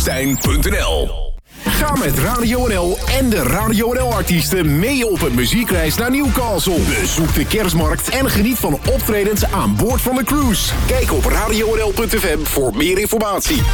Stijn.nl. Ga met Radio NL en de Radio NL-artiesten mee op een muziekreis naar Newcastle. Bezoek de kerstmarkt en geniet van optredens aan boord van de cruise. Kijk op radionl.fm voor meer informatie.